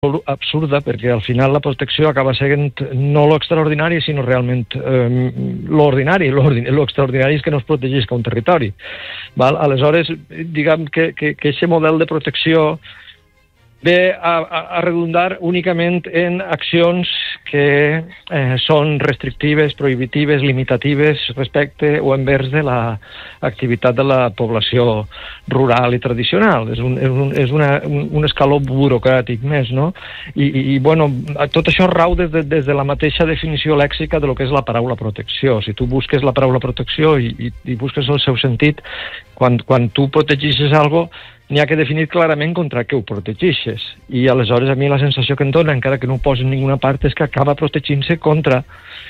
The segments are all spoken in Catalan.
absurda, perquè al final la protecció acaba sent no l'extraordinari, sinó realment l'ordinari. L'extraordinari és que no es protegisca un territori. Val? Aleshores, diguem que aquest model de protecció ve a redundar únicament en accions que són restrictives, prohibitives, limitatives respecte o envers de l'activitat de la població rural i tradicional. És un escaló burocràtic més, no? I bueno, tot això rau des de la mateixa definició lèxica de lo que és la paraula protecció. Si tu busques la paraula protecció i busques el seu sentit, quan tu protegixes alguna cosa, n'hi ha que definir clarament contra què ho protegixes. I aleshores a mi la sensació que em dona, encara que no ho posi en ninguna part, és que acaba protegint-se contra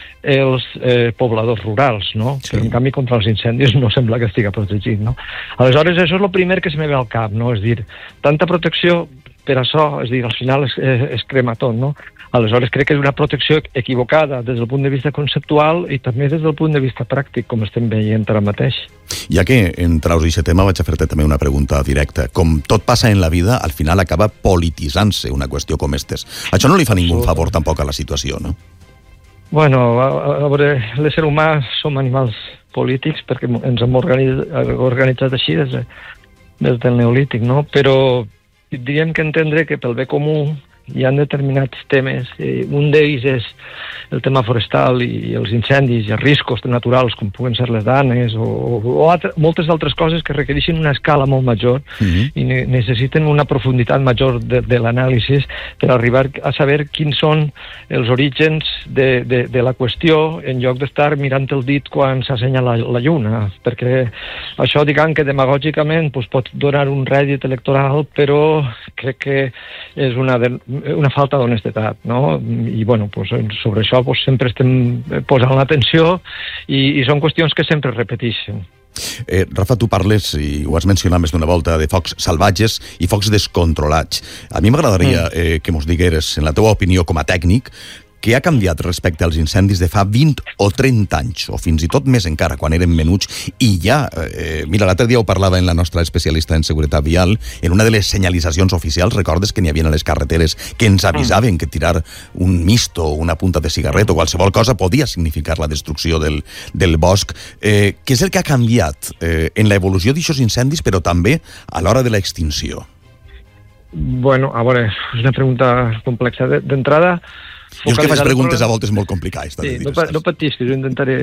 els pobladors rurals, no? Sí. Però en canvi contra els incendis no sembla que estigui protegit, no? Aleshores això és el primer que se me ve al cap, no? És dir, tanta protecció per això, és dir, al final es crema tot, no? Aleshores crec que és una protecció equivocada des del punt de vista conceptual i també des del punt de vista pràctic, com estem veient ara mateix. Ja que entraus en aquest tema, vaig a fer-te també una pregunta directa. Com tot passa en la vida, al final acaba polititzant-se una qüestió com estes. Això no li fa ningú favor tampoc a la situació, no? Bueno, a veure, l'ésser humà som animals polítics perquè ens hem organitzat així des del Neolític, no? Però diríem que entendre que pel bé comú hi ha determinats temes. Un d'ells és el tema forestal i els incendis i els riscos naturals, com puguen ser les danes o moltes altres coses que requereixen una escala molt major i necessiten una profunditat major de l'anàlisi per arribar a saber quins són els orígens de la qüestió, en lloc d'estar mirant el dit quan s'assenyala la lluna, perquè això, diguem que demagògicament pot donar un rèdit electoral, però crec que és una falta d'honestedat, no? I bueno, sobre això sempre estem posant l'atenció i són qüestions que sempre repeteixen. Rafa, tu parles, i ho has mencionat més d'una volta, de focs salvatges i focs descontrolats. A mi m'agradaria que mos digueres, en la teva opinió com a tècnic, què ha canviat respecte als incendis de fa 20 o 30 anys, o fins i tot més encara, quan eren menuts, i ja, mira, l'altre dia ho parlava en la nostra especialista en seguretat vial, en una de les senyalitzacions oficials, recordes que n'hi havia a les carreteres que ens avisaven que tirar un misto o una punta de cigarret o qualsevol cosa podia significar la destrucció del bosc. Què és el que ha canviat en l'evolució d'aixòs incendis, però també a l'hora de l'extinció? Bueno, a veure, és una pregunta complexa. D'entrada, jo és que faig preguntes a voltes molt complicades. Sí, no patis, que jo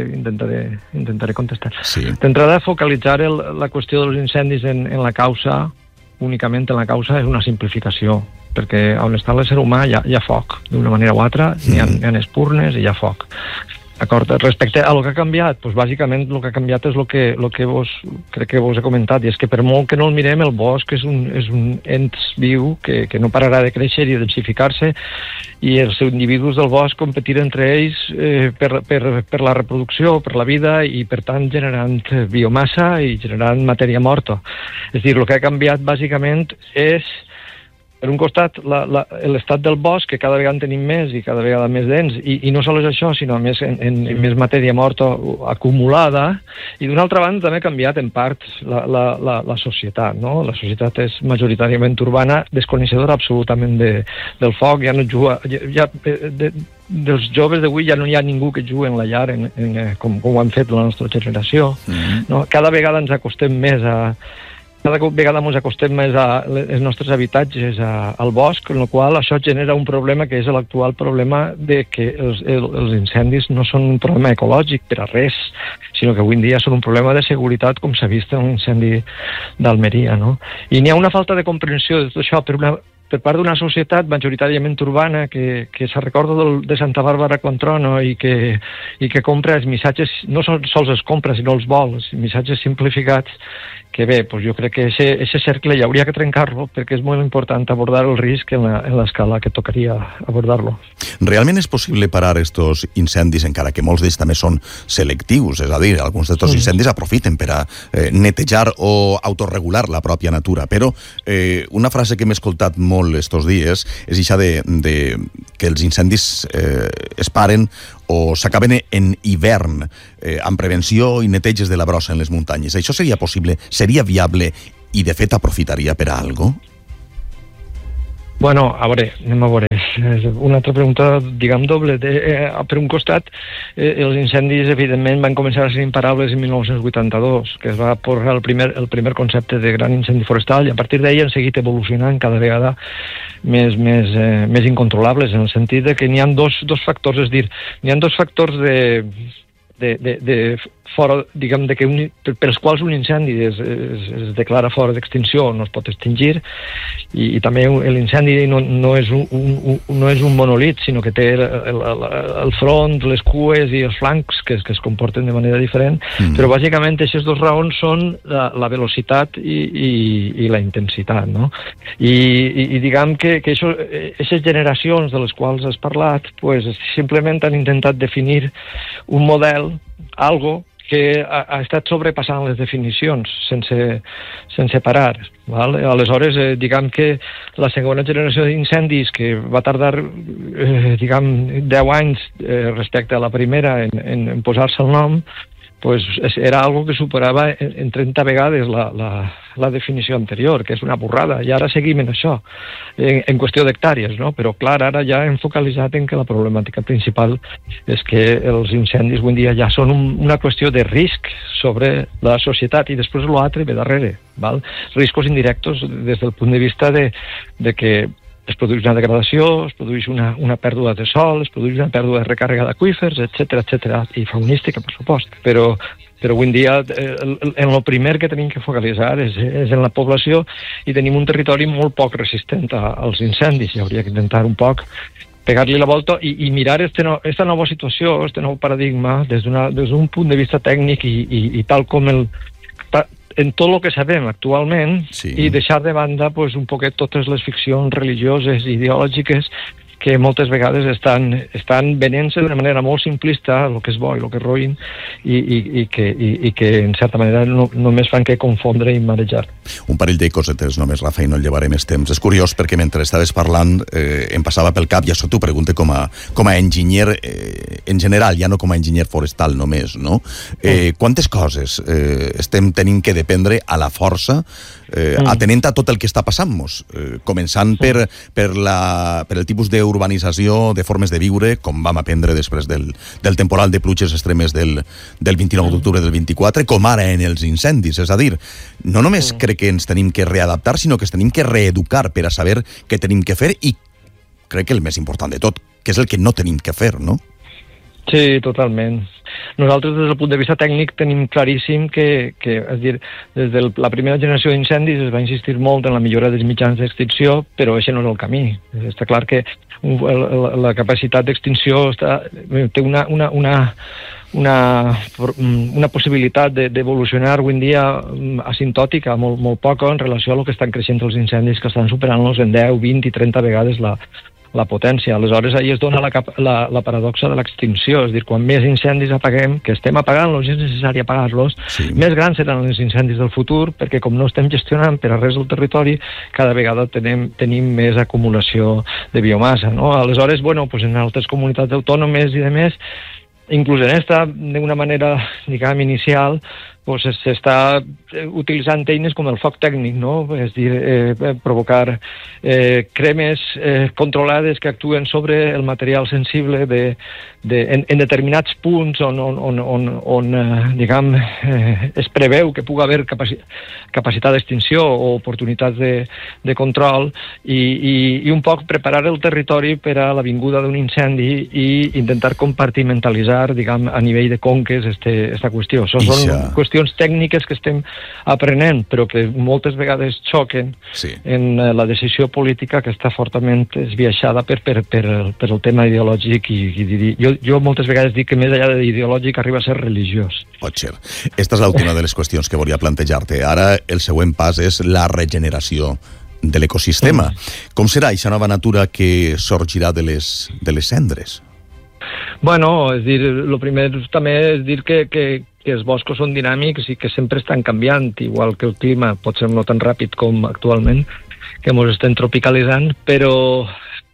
intentaré contestar. Sí. D'entrada, focalitzar la qüestió dels incendis en la causa, únicament en la causa, és una simplificació, perquè on està l'ésser humà hi ha foc, d'una manera o altra, hi ha espurnes i hi ha foc. D'acord? Respecte a lo que ha canviat, doncs bàsicament el que ha canviat és el que crec que vos he comentat, i és que per molt que no el mirem, el bosc és un ens viu que no pararà de créixer i densificar-se, i els individus del bosc competir entre ells per la reproducció, per la vida, i per tant generant biomassa i generant matèria morta. És a dir, el que ha canviat bàsicament és, per un costat, l'estat del bosc, que cada vegada en tenim més i cada vegada més dens, i no sols això, sinó a més en més matèria morta acumulada, i d'una altra banda també ha canviat en part la societat, no? La societat és majoritàriament urbana, desconeixedora absolutament del foc, ja no juga... dels joves d'avui ja no hi ha ningú que jugui en la llar com ho han fet la nostra generació, no? Cada vegada ens acostem més als nostres habitatges al bosc, en el qual això genera un problema que és l'actual problema de que els incendis no són un problema ecològic per a res, sinó que avui en dia són un problema de seguretat, com s'ha vist en l'incendi d'Almeria, no? I n'hi ha una falta de comprensió de tot això per part d'una societat majoritàriament urbana que se recorda de Santa Bàrbara quan trona i que compra els missatges, no sols els compra, sinó els vol, els missatges simplificats, que bé, doncs jo crec que aquest cercle ja hauria que trencar-lo, perquè és molt important abordar el risc en l'escala que tocaria abordar-lo. Realment és possible parar estos incendis, encara que molts d'ells també són selectius, és a dir, alguns d'estos incendis aprofiten per a netejar o autorregular la pròpia natura, però una frase que m'he escoltat molt estos dies és això de que els incendis es paren o s'acaben en hivern amb prevenció i neteges de la brossa en les muntanyes. Això seria possible, seria viable i de fet aprofitaria per a alguna cosa? Bueno, a veure, una altra pregunta, diguem, doble. Per un costat, els incendis, evidentment, van començar a ser imparables en 1982, que es va posar el primer concepte de gran incendi forestal, i a partir d'ahir han seguit evolucionant cada vegada més incontrolables, en el sentit de que n'hi ha dos factors, és dir, n'hi ha dos factors fora, diguem, pels quals un incendi es declara fora d'extinció, no es pot extingir, i també l'incendi no és un monòlit, sinó que té el front, les cues i els flancs que es comporten de manera diferent, però bàsicament aquestes dues raons són la velocitat i la intensitat, no? I diguem que aquestes generacions de les quals has parlat, pues, simplement han intentat definir un model, algo que ha estat sobrepassant les definicions sense parar. Val? Aleshores, diguem que la segona generació d'incendis, que va tardar 10 anys respecte a la primera en posar-se el nom, pues era algo que superava en 30 vegades la definició anterior, que és una burrada, i ara seguim en això, en qüestió d'hectàrees, no? Però clar, ara ja hem focalitzat en que la problemàtica principal és que els incendis avui dia ja són una qüestió de risc sobre la societat, i després l'altre ve darrere, val? Riscos indirectos des del punt de vista de que es produeix una degradació, es produeix una pèrdua de sol, es produeix una pèrdua de recàrrega d'aqüífers, etc., i faunística, per supost. Però avui en dia, en el primer que tenim que focalitzar és en la població, i tenim un territori molt poc resistent als incendis, i hauria que intentar un poc pegar-li la volta i mirar esta nova situació, este nou paradigma, des d'un punt de vista tècnic i tal com en tot el que sabem actualment, sí, i deixar de banda pues, un poquet totes les ficcions religioses i ideològiques que moltes vegades estan venent-se d'una manera molt simplista el que és bo i el que és roïn, i que en certa manera només fan que confondre i marejar. Un parell de cosetes només, Rafa, i no el llevaré més temps. És curiós perquè mentre estaves parlant em passava pel cap, i això t'ho pregunto com a enginyer en general, ja no com a enginyer forestal només, no? Quantes coses estem tenint que dependre a la força atenent a tot el que està passant-nos, començant per el tipus d'urbanització, de formes de viure, com vam aprendre després del temporal de pluges extremes del 29 d'octubre del 24, com ara en els incendis. És a dir, no només crec que ens tenim que readaptar, sinó que ens tenim que reeducar per a saber què tenim que fer, i crec que el més important de tot, que és el que no tenim que fer, no? Sí, totalment. Nosaltres, des del punt de vista tècnic, tenim claríssim que és dir, des de la primera generació d'incendis es va insistir molt en la millora dels mitjans d'extinció, però això no és el camí. Està clar que la capacitat d'extinció té una possibilitat d'evolucionar avui en dia asimptòtica, molt poca, en relació a el que estan creixent els incendis, que estan superant-los en 10, 20 i 30 vegades la potència. Aleshores, ahir es dona la paradoxa de l'extinció, és a dir, quan més incendis apaguem, que estem apagant-los i és necessari apagar-los, sí, més grans seran els incendis del futur, perquè com no estem gestionant per a res del territori, cada vegada tenim més acumulació de biomassa, no? Aleshores, pues en altres comunitats autònomes i demés, inclús en esta, d'una manera, diguem, inicial, pues s'està utilitzant eines com el foc tècnic, no? És dir, provocar cremes controlades que actuen sobre el material sensible en determinats punts on diguem, es preveu que pugui haver capacitat d'extinció o oportunitats de control, i un poc preparar el territori per a la vinguda d'un incendi i intentar compartimentalitzar, diguem, a nivell de conques esta qüestió. Són qüestions tècniques que estem aprenent, però que moltes vegades xoquen, sí, en la decisió política, que està fortament esbiaixada per el tema ideològic, i jo moltes vegades dic que més enllà d'ideològic arriba a ser religiós. Pot ser. Esta és l'última de les qüestions que volia plantejar-te. Ara el següent pas és la regeneració de l'ecosistema. Com serà aquesta nova natura que sorgirà de les cendres? Bueno, és dir, el primer també és dir que els boscos són dinàmics i que sempre estan canviant, igual que el clima, pot ser no tan ràpid com actualment, que ens estem tropicalitzant, però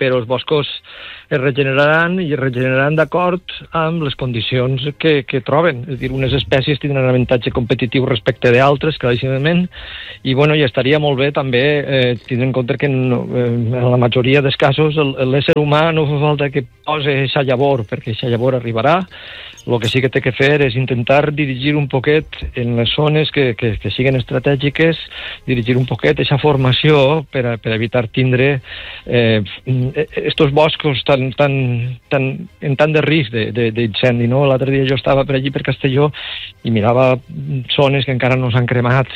però els boscos es regeneraran i es regeneraran d'acord amb les condicions que troben. És a dir, unes espècies tindran un avantatge competitiu respecte d'altres, claríssimament, i bueno, i estaria molt bé també tindre en compte que en la majoria dels casos l'ésser humà no fa falta que posi aquesta llavor, perquè aquesta llavor arribarà. El que sí que té que fer és intentar dirigir un poquet en les zones que siguin estratègiques, dirigir un poquet aquesta formació per evitar tindre estos boscos en tant de risc d'incendi, no? L'altre dia jo estava per allí, per Castelló, i mirava zones que encara no s'han cremat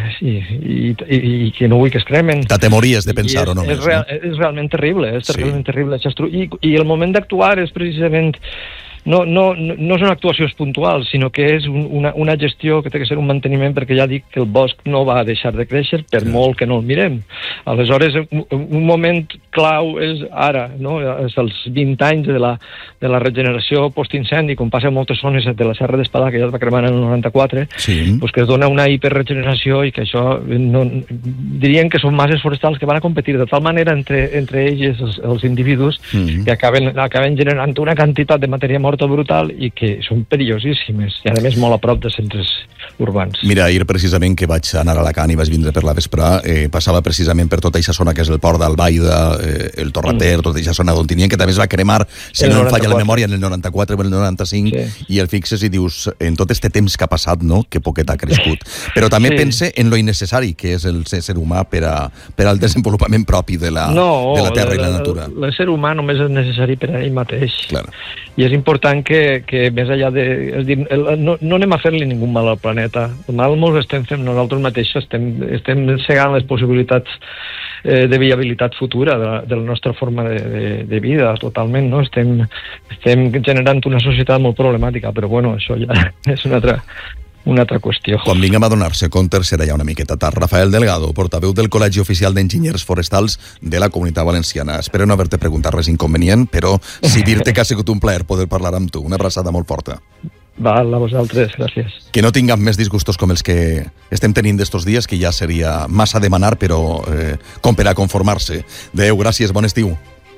i que no vull que es cremen. T'atemories de pensar-ho només, no? És realment terrible, realment terrible. I el moment d'actuar és precisament no són actuacions puntuals, sinó que és una gestió que té que ser un manteniment, perquè ja dic que el bosc no va deixar de créixer per molt que no el mirem. Aleshores, un moment clau és ara, no? És els 20 anys de la regeneració postincendi, com passa en moltes zones de la Serra d'Espadà, que ja es va cremar en el 94, pues que es dona una hiperregeneració i que això dirien que són masses forestals que van a competir de tal manera entre ells, els individus, que acaben generant una quantitat de matèria morta brutal i que són perillosíssimes i a més molt a prop de centres urbans. Mira, ahir precisament que vaig anar a Alacant i vaig vindre per la vesprà, passava precisament per tota aquesta zona que és el port d'Albaida, el Torrater, tota aquesta zona d'Ontinyent, que també es va cremar, si no em falla la memòria, en el 94 o el 95, i el fixes i dius, en tot este temps que ha passat, no?, que poquet ha crescut. Però també pense en lo innecessari que és el ser humà per al desenvolupament propi de la terra i la natura. L'ésser humà només és necessari per a ell mateix. Clar. I és important que més enllà de... És dir, no anem a fer-li ningú mal al planeta. El mal molts estem fent nosaltres mateixos, estem cegant les possibilitats de viabilitat futura de la nostra forma de vida, totalment, no? Estem generant una societat molt problemàtica, però bueno, això ja és una altra qüestió. Quan vinguem a donar-se compte serà ja una miqueta tard. Rafael Delgado, portaveu del Col·legi Oficial d'Enginyers Forestals de la Comunitat Valenciana. Espero no haver-te preguntat res inconvenient, però sí dir-te que ha sigut un plaer poder parlar amb tu. Una abraçada molt forta. Val, a vosaltres, gràcies. Que no tinguem més disgustos com els que estem tenint d'estos dies, que ja seria massa demanar, però com per a conformar-se. Adéu, gràcies, bon estiu.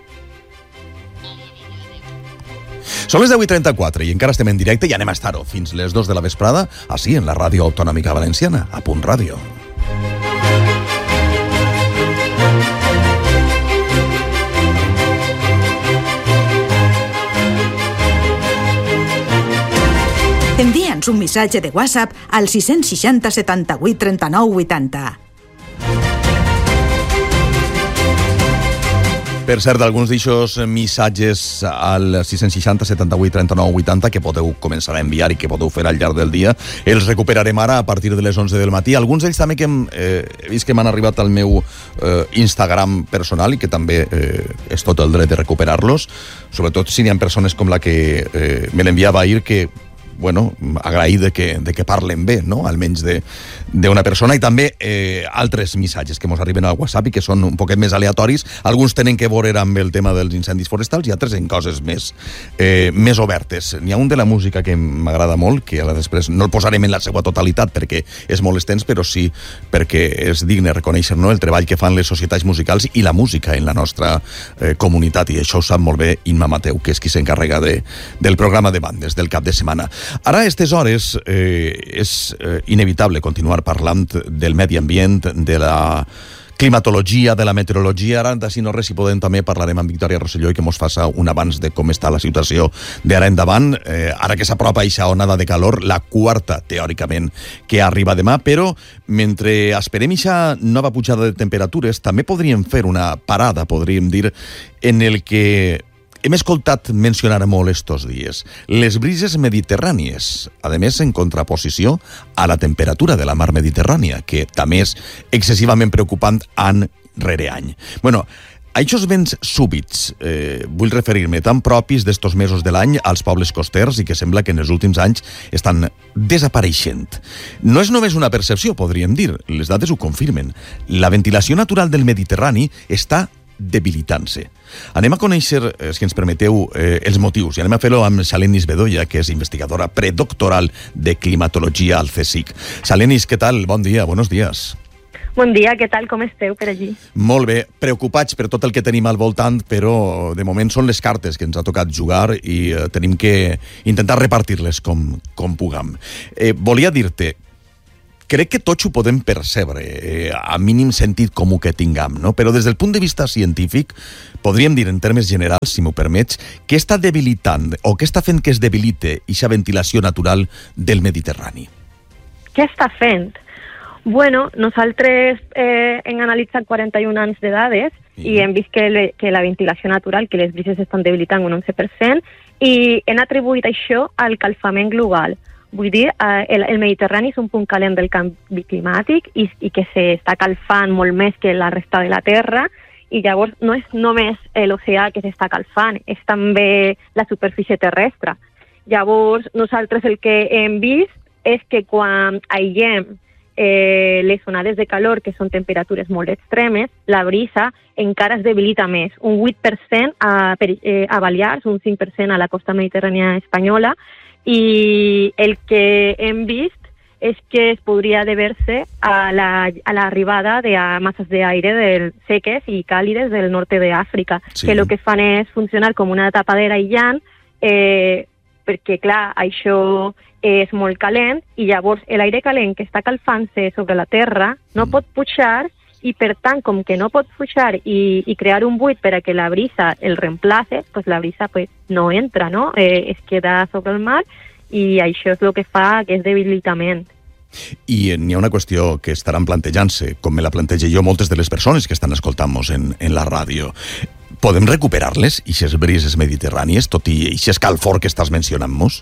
Són les 10:34 i encara estem en directe i anem a estar-ho fins les 2 de la vesprada, així en la Ràdio Autonòmica Valenciana, a Punt Ràdio. Envia'ns un missatge de WhatsApp al 660 78 39 80. Per cert, alguns d'aixòs missatges al 660 78 39 80 que podeu començar a enviar i que podeu fer al llarg del dia, els recuperarem ara a partir de les 11 del matí. Alguns d'ells també que he vist que m'han arribat al meu Instagram personal i que també és tot el dret de recuperar-los, sobretot si n'hi ha persones com la que me l'enviava ahir, que bueno, agrair de que parlen bé, no?, almenys d'una persona, i també altres missatges que ens arriben al WhatsApp i que són un poquet més aleatoris. Alguns tenen que veure amb el tema dels incendis forestals i altres en coses més obertes. N'hi ha un de la música que m'agrada molt, que ara després no el posarem en la seva totalitat perquè és molt extens, però sí perquè és digne reconèixer, no?, el treball que fan les societats musicals i la música en la nostra comunitat, i això ho sap molt bé Imma Mateu, que és qui s'encarrega del programa de bandes del cap de setmana. Ara, a aquestes hores, és inevitable continuar parlant del medi ambient, de la climatologia, de la meteorologia. Ara, si no res, si podem, també parlarem amb Victòria Rosselló i que mos faça un abans de com està la situació d'ara endavant. Ara que s'apropa aquesta onada de calor, la quarta, teòricament, que arriba demà, però mentre esperem aquesta nova pujada de temperatures, també podríem fer una parada, podríem dir, en el que hem escoltat mencionar molt estos dies les brises mediterrànies, a més en contraposició a la temperatura de la mar Mediterrània, que també és excessivament preocupant any rere any. Bueno, a aquests vents súbits vull referir-me tan propis d'estos mesos de l'any als pobles costers i que sembla que en els últims anys estan desapareixent. No és només una percepció, podríem dir, les dades ho confirmen. La ventilació natural del Mediterrani està debilitant-se. Anem a conèixer, si ens permeteu, els motius, i anem a fer-ho amb Salenis Bedoya, que és investigadora predoctoral de climatologia al CSIC. Salenis, què tal? Bon dia, buenos días. Bon dia, què tal, com esteu per allí? Molt bé, preocupats per tot el que tenim al voltant, però de moment són les cartes que ens ha tocat jugar i tenim que intentar repartir-les com puguem. Volia dir-te, crec que tots ho podem percebre, a mínim sentit comú que tinguem, no? Però des del punt de vista científic, podríem dir en termes generals, si m'ho permets, què està debilitant o què està fent que es debilite aquesta ventilació natural del Mediterrani? Què està fent? Bueno, nosaltres hem analitzat 41 anys de dades i hem vist que la ventilació natural, que les brises estan debilitant un 11%, i hem atribuït això al calfament global. Vull dir, el Mediterrani és un punt calent del canvi climàtic i que s'està calfant molt més que la resta de la Terra, i llavors no és només l'oceà que s'està calfant, és també la superfície terrestre. Llavors, nosaltres el que hem vist és que quan aïllem les onades de calor, que són temperatures molt extremes, la brisa encara es debilita més. Un 8% a Balears, un 5% a la costa mediterrània espanyola, i el que hem vist és que es podria deber-se a l'arribada de masses d'aire seques i càlides del nord d'Àfrica, que el que fan és funcionar com una tapadera aïllant, perquè, clar, això és molt calent i llavors l'aire calent que està calfant-se sobre la Terra no pot pujar i, per tant, com que no pot pujar i crear un buit per a que la brisa el reemplace, pues la brisa no entra, no? Es queda sobre el mar i això és el que fa aquest debilitament. I n'hi ha una qüestió que estaran plantejant-se, com me la plantejo jo, moltes de les persones que estan escoltant-nos en la ràdio. Podem recuperar-les, ixes brises mediterrànies, tot i ix escalfor que estàs mencionant-nos?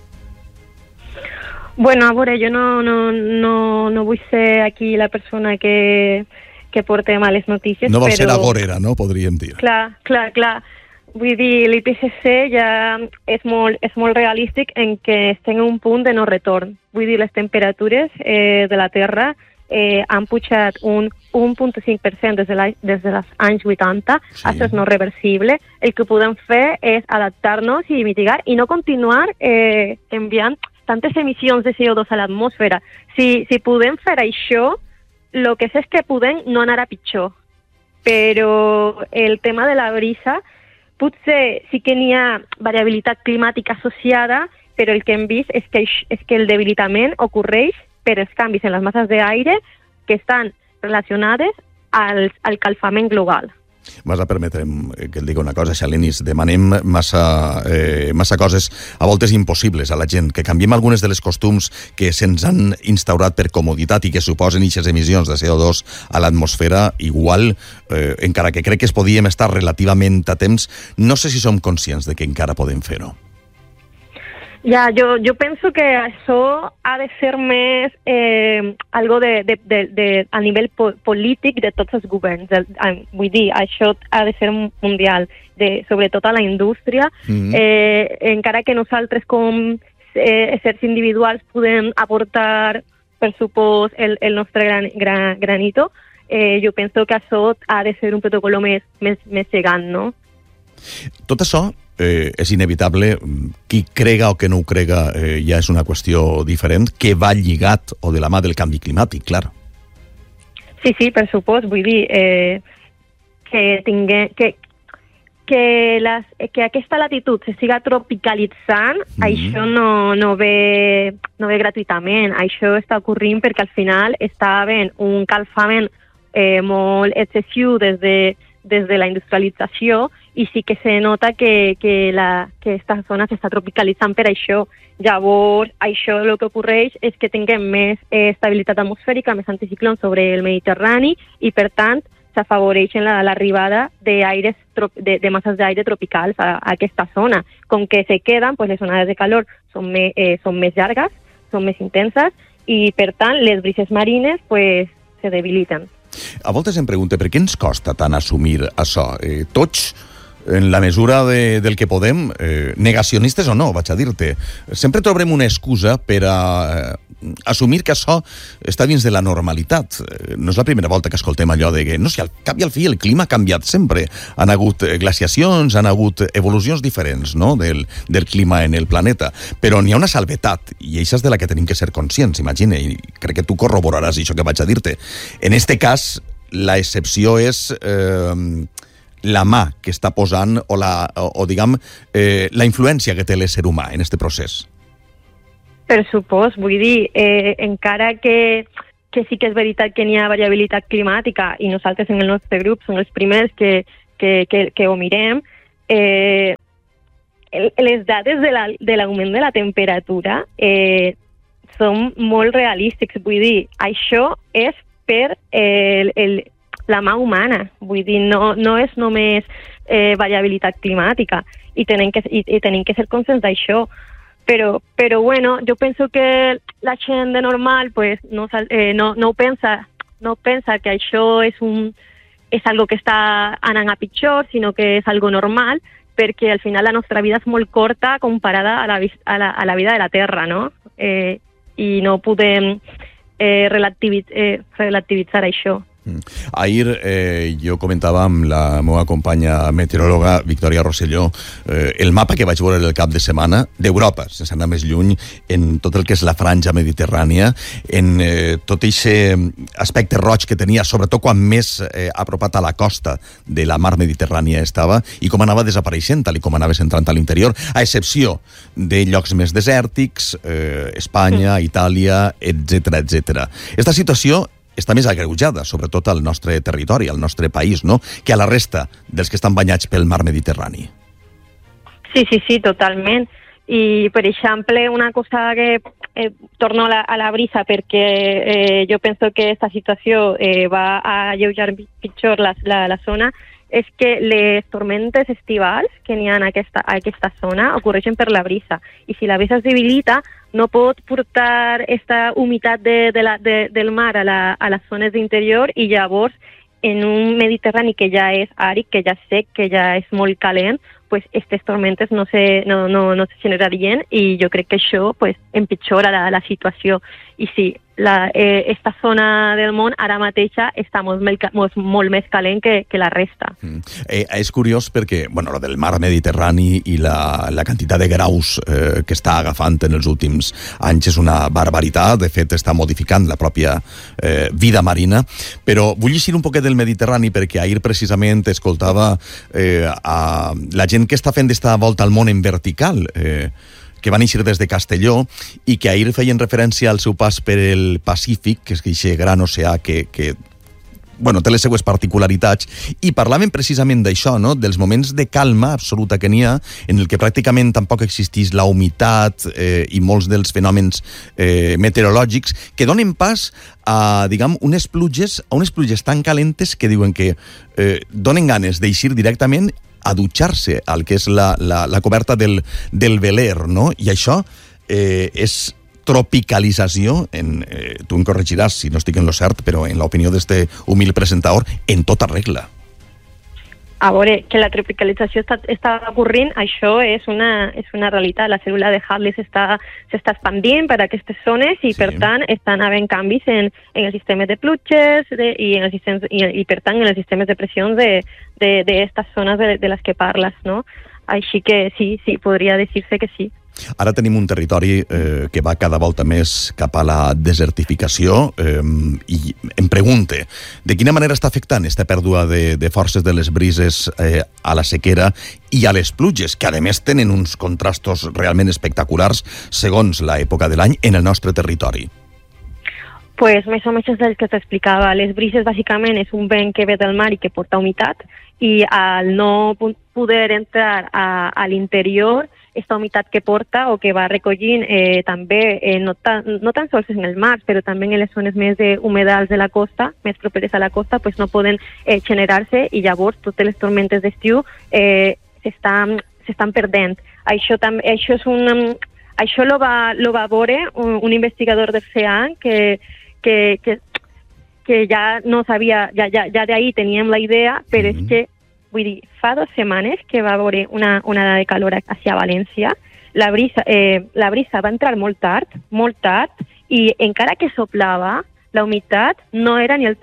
Bueno, a veure, jo no vull ser aquí la persona que porta males notícies. No vol però... ser agorera, no? Podríem dir. Clar. Vull dir, l'IPCC ja és molt realístic en que estem en un punt de no retorn. Vull dir, les temperatures de la Terra han pujat un 1,5% des dels anys 80. Sí. Això és no reversible. El que podem fer és adaptar-nos i mitigar i no continuar enviant tantes emissions de CO2 a l'atmosfera. Si podem fer això, el que sé és que podem no anar a pitjor. Però el tema de la brisa, potser sí que n'hi ha variabilitat climàtica associada, però el que hem vist és que el debilitament ocorreix per els canvis en les masses d'aire que estan relacionades al calfament global. Vas a permetre'm que et digui una cosa, Xalinis. Demanem massa coses, a voltes impossibles, a la gent, que canviem algunes de les costums que se'ns han instaurat per comoditat i que suposen ixes emissions de CO2 a l'atmosfera. Igual, encara que crec que es podíem estar relativament a temps, no sé si som conscients de que encara podem fer-ho. Ja, jo penso que això ha de ser més algo a nivell polític de tots els governs. Vull dir, això ha de ser mundial, sobretot a la indústria. Encara que nosaltres com éssers individuals podem aportar, per supost, el nostre granito, jo penso que això ha de ser un protocol més gegant, no? Tot això és inevitable. Qui crega o que no ho crega ja és una qüestió diferent, que va lligat o de la mà del canvi climàtic, clar. Sí, per supost. Vull dir que aquesta latitud se siga tropicalitzant, això no ve gratuïtament. Això està ocorrent perquè al final està havent un calfament molt excessiu des de la industrialització, i sí que se nota que aquesta zona s'està tropicalitzant per això. Llavors, això el que ocorreix és que tinguem més estabilitat atmosfèrica, més anticiclons sobre el Mediterrani, i per tant s'afavoreix l'arribada de masses d'aire tropicals a aquesta zona. Com que se queden, les onades de calor són més llargues, són més intenses, i per tant les brises marines se debiliten. A voltes em pregunto per què ens costa tant assumir això. Tots en la mesura del que podem, negacionistes o no, vaig a dir-te, sempre trobarem una excusa per a assumir que això està dins de la normalitat. No és la primera volta que escoltem allò de que, no sé, al cap i al fi el clima ha canviat sempre. Han hagut glaciacions, han hagut evolucions diferents, no?, del clima en el planeta. Però n'hi ha una salvetat, i això és de la que tenim que ser conscients, imagina, i crec que tu corroboraràs això que vaig a dir-te. En este cas, la excepció és la mà que està posant o diguem, la influència que té l'ésser humà en este procés. Per supost, vull dir, encara que sí que és veritat que n'hi ha variabilitat climàtica i nosaltres en el nostre grup som els primers que ho mirem, les dades de l'augment de la temperatura són molt realístics. Vull dir, això és per la mà humana. Vull dir, no és només variabilitat climàtica i tenim que ser conscients d'això. Pero bueno, yo pienso que la gent de normal pues no pensa que això és algo que està anant a pitjor, sinó que és algo normal, perquè al final la nostra vida és molt corta comparada a la vida de la Terra, no? I no podem relativitzar això. Ahir jo comentava amb la meva companya meteoròloga Victòria Rosselló el mapa que vaig veure el cap de setmana d'Europa, sense anar més lluny, en tot el que és la franja mediterrània, en tot aquest aspecte roig que tenia, sobretot quan més apropat a la costa de la mar Mediterrània estava, i com anava desapareixent, tal i com anaves entrant a l'interior, a excepció de llocs més desèrtics, Espanya, Itàlia, etc. Esta situació està més agreujada, sobretot al nostre territori, al nostre país, no?, que a la resta dels que estan banyats pel mar Mediterrani. Sí, totalment. I, per exemple, una cosa que torno a la brisa, perquè jo penso que aquesta situació va a alleujar pitjor la zona, és que les tormentes estivals que n'hi ha a aquesta zona ocorreixen per la brisa. I si la brisa es debilita, no pot portar aquesta humitat del mar a les zones d'interior, i llavors en un Mediterrani que ja és àrid, que ja és sec, que ja és molt calent, pues aquestes tormentes no se generarien, i jo crec que això pues empitjora la situació. I sí, esta zona del món ara mateixa està molt més calent que la resta. És curiós perquè, bueno, lo del mar Mediterrani i la quantitat de graus que està agafant en els últims anys és una barbaritat. De fet, està modificant la pròpia vida marina. Però vull llegir un poquet del Mediterrani, perquè ahir precisament escoltava a la gent que està fent esta volta al món en vertical, que van eixir des de Castelló, i que ahir feien referència al seu pas per el Pacífic, que és aquest gran oceà que bueno, té les seues particularitats, i parlaven precisament d'això, no?, dels moments de calma absoluta que n'hi ha, en el que pràcticament tampoc existís la humitat i molts dels fenòmens meteorològics que donen pas a, diguem, unes pluges tan calentes que diuen que donen ganes d'eixir directament a dutxar-se al que és la coberta del veler, no? I això és tropicalització, tu em corregiràs si no estic en lo cert, però en l'opinió d'este humil presentador, en tota regla. A veure, que la tropicalització està ocorrint, això és una realitat. La cèl·lula de Halley s'està expandint per aquestes zones i, per tant, estan havent canvis en els sistemes de pluges i per tant, en els sistemes de pressions d'aquestes zones de les que parles, no? Així que sí, podria dir-se que sí. Ara tenim un territori que va cada volta més cap a la desertificació, i em pregunte, de quina manera està afectant aquesta pèrdua de forces de les brises a la sequera i a les pluges, que a més tenen uns contrastos realment espectaculars segons l'època de l'any en el nostre territori? Pues més o menys és el que t'explicava. Les brises bàsicament és un vent que ve del mar i que porta humitat, i al no poder entrar a l'interior, aquesta humitat que porta o que va recollint també, no tan sols en el mar, però també en les zones més humedals de la costa, més properes a la costa, pues no poden generar-se, i llavors totes les tormentes d'estiu s'estan perdent. Això lo va veure un investigador del CEAN que ja no sabia, ja d'ahir teníem la idea, però és que vull dir, fa 2 setmanes que va haver una onada de calor hacia València, la brisa va entrar molt tard, i encara que soplava, la humitat no era ni el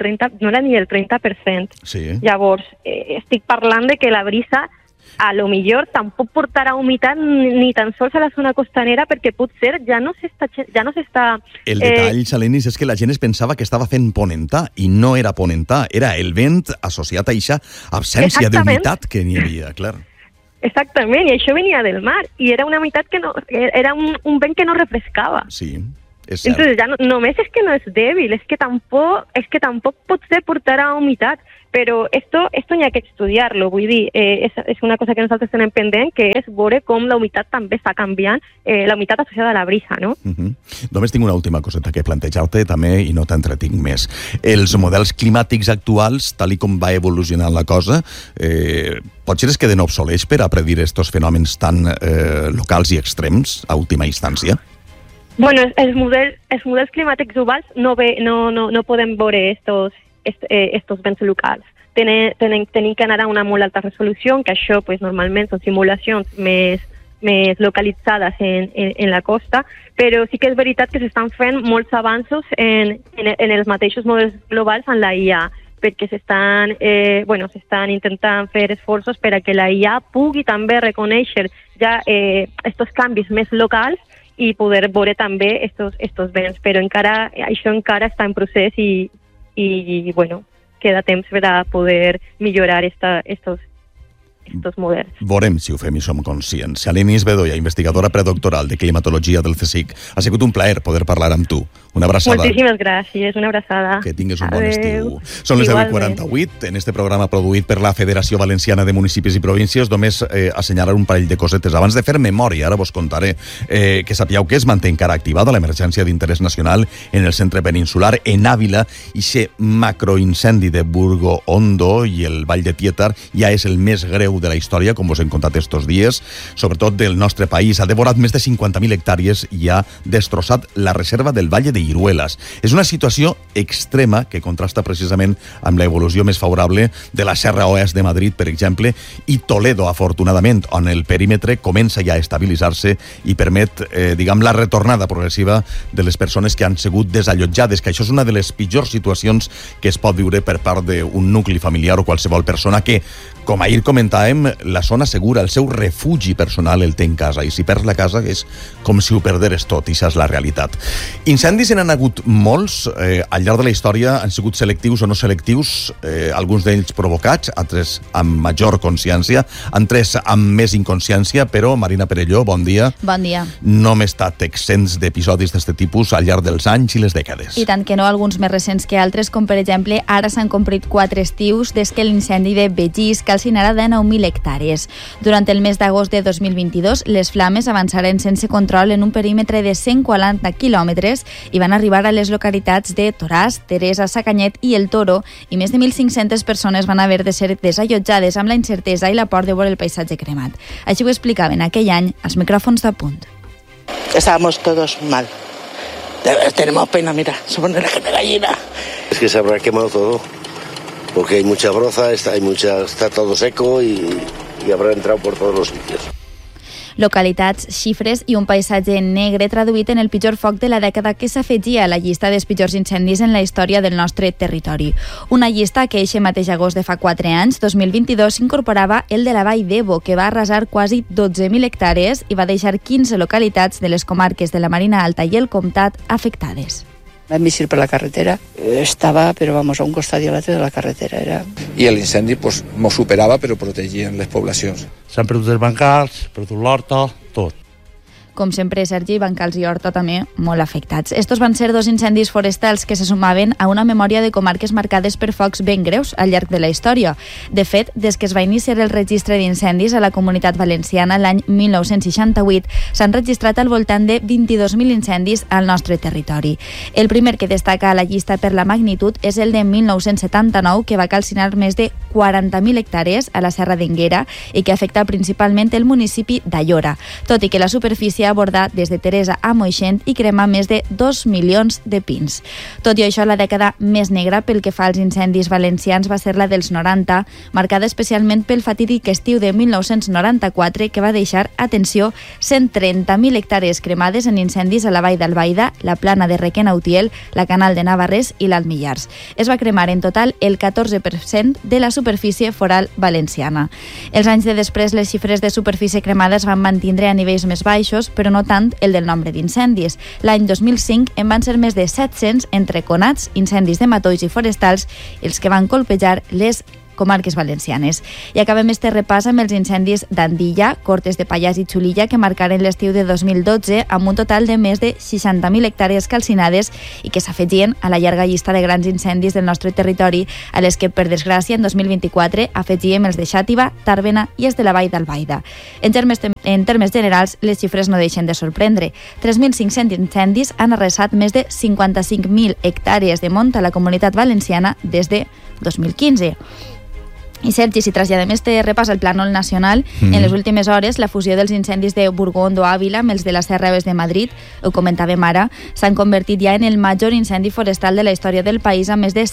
30%. Sí. Llavors, estic parlant de que la brisa a lo millor tampoc portarà humitat ni tan sols a la zona costanera, perquè potser ja no s'està... El detall, Salenis, és que la gent es pensava que estava fent ponentà, i no era ponentà, era el vent associat a aquesta absència d'humitat que n'hi havia, clar. Exactament, i això venia del mar, i era una humitat que no... Era un vent que no refrescava. Sí, és cert. Entonces, ja només és que no és dèbil, és que tampoc potser portarà humitat, però esto n'hi ha que estudiar-lo, vull dir, és una cosa que nosaltres tenem pendent, que és veure com la humitat també està canviant, la humitat associada a la brisa, no? Només tinc una última coseta que plantejar-te també, i no t'entretinc més. Els models climàtics actuals, tal i com va evolucionant la cosa, potser es queden obsolets per a predir estos fenòmens tan locals i extrems, a última instància? Bueno, els models climàtics globals no poden veure estos vents locals. Tenim que anar a una molt alta resolució, que això pues, normalment són simulacions més localitzades en la costa, però sí que és veritat que s'estan fent molts avanços en els mateixos models globals en la IA, perquè s'estan intentant fer esforços per a que la IA pugui també reconèixer ja estos canvis més locals i poder veure també estos vents, però això encara està en procés i bueno, queda temps per a poder millorar estos models. Veurem si ho fem i som conscients. Salenis Bedoya, investigadora predoctoral de climatologia del CSIC. Ha sigut un plaer poder parlar amb tu. Una abraçada. Moltíssimes gràcies, una abraçada. Que tingues un bon estiu. Són les 10:48, en este programa produït per la Federació Valenciana de Municipis i Províncies. Només assenyalar un parell de cosetes. Abans de fer memòria, ara vos contaré que sapigueu que es manté encara activada l'emergència d'interès nacional en el centre peninsular, en Àvila, i aquest macroincendi de Burgo Hondo i el Vall de Tietar ja és el més greu de la història, com vos hem contat estos dies, sobretot del nostre país. Ha devorat més de 50.000 hectàrees i ha destrossat la reserva del Valle de Iruelas. És una situació extrema que contrasta precisament amb l'evolució més favorable de la Serra Oest de Madrid, per exemple, i Toledo, afortunadament, on el perímetre comença ja a estabilitzar-se i permet, la retornada progressiva de les persones que han sigut desallotjades, que això és una de les pitjors situacions que es pot viure per part d'un nucli familiar o qualsevol persona que, com ahir comentàvem, la zona segura, el seu refugi personal el té en casa, i si perds la casa és com si ho perderes tot, i això és la realitat. Incendis n'han hagut molts, al llarg de la història han sigut selectius o no selectius, alguns d'ells provocats, altres amb major consciència, altres amb més inconsciència, però Marina Perelló, bon dia. Bon dia. No hem estat exempts d'episodis d'aquest tipus al llarg dels anys i les dècades. I tant que no, alguns més recents que altres, com per exemple, ara s'han complit 4 estius des que l'incendi de Begís calcinarà de 9.000 hectàrees. Durant el mes d'agost de 2022, les flames avançaren sense control en un perímetre de 140 quilòmetres i van arribar a les localitats de Toràs, Teresa, Sacanyet i El Toro, i més de 1.500 persones van haver de ser desallotjades amb la incertesa i la por de veure el paisatge cremat. Així ho explicaven aquell any als micròfons de Punt. Estábamos todos mal. Tenemos pena, mira, se pone la gente gallina. Es que se habrá quemado todo, porque hay mucha broza, está todo seco y habrá entrado por todos los sitios. Localitats, xifres i un paisatge negre traduït en el pitjor foc de la dècada que s'afegia a la llista dels pitjors incendis en la història del nostre territori. Una llista que eixe mateix agost de fa 4 anys, 2022, s'incorporava el de la Vall d'Ebo, que va arrasar quasi 12.000 hectàrees i va deixar 15 localitats de les comarques de la Marina Alta i el Comtat afectades. Vam eixir per la carretera, estava, però vamos, a un costat i a l'altre de la carretera. I l'incendi mos superava, però protegien les poblacions. S'han perdut els bancals, perdut l'horta, tot. Com sempre, Sergi, bancals i horta també molt afectats. Estos van ser 2 incendis forestals que se sumaven a una memòria de comarques marcades per focs ben greus al llarg de la història. De fet, des que es va iniciar el registre d'incendis a la Comunitat Valenciana l'any 1968, s'han registrat al voltant de 22.000 incendis al nostre territori. El primer que destaca a la llista per la magnitud és el de 1979, que va calcinar més de 40.000 hectàrees a la Serra d'Enguera i que afecta principalment el municipi d'Aiora. Tot i que la superfície anuncia abordar des de Teresa a Moixent i cremar més de 2 milions de pins. Tot i això, la dècada més negra pel que fa als incendis valencians va ser la dels 90, marcada especialment pel fatídic estiu de 1994 que va deixar, atenció, 130.000 hectàrees cremades en incendis a la Vall d'Albaida, la Plana de Requena-Utiel, la Canal de Navarrés i l'Alt Millars. Es va cremar en total el 14% de la superfície foral valenciana. Els anys de després, les xifres de superfície cremada es van mantindre a nivells més baixos, però no tant el del nombre d'incendis. L'any 2005 en van ser més de 700 entre conats, incendis de matolls i forestals, els que van colpejar les comarques valencianes. I acabem este repàs amb els incendis d'Andilla, Cortes de Pallars i Xulilla, que marcaren l'estiu de 2012 amb un total de més de 60.000 hectàrees calcinades i que s'afegien a la llarga llista de grans incendis del nostre territori, a les que, per desgràcia, en 2024 afegíem els de Xàtiva, Tàrbena i els de la Vall d'Albaida. En termes generals, les xifres no deixen de sorprendre. 3.500 incendis han arrasat més de 55.000 hectàrees de mont a la Comunitat Valenciana des de 2015. I Sergi, si traslladem este repàs al plànol nacional, en les últimes hores la fusió dels incendis de Burgond o Àvila amb els de la Serra Oest de Madrid, ho comentàvem ara, s'han convertit ja en el major incendi forestal de la història del país amb més de